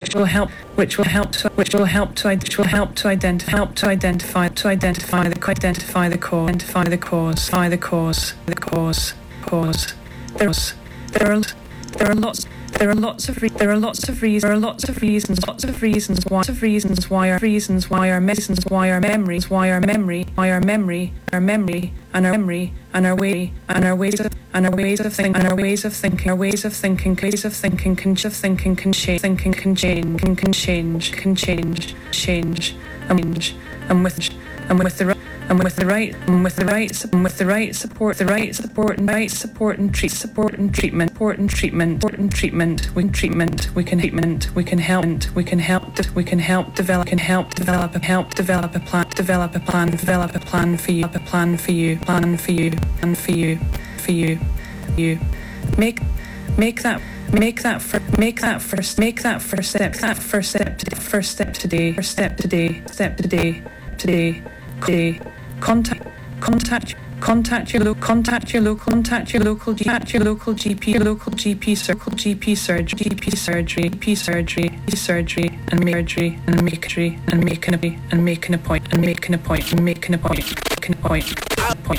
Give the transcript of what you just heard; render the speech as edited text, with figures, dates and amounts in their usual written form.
There are lots of reasons why our ways of thinking can change, and with the right support and treatment, we can help develop a plan for you. Make that first step today. Contact your local GP surgery and make an appointment.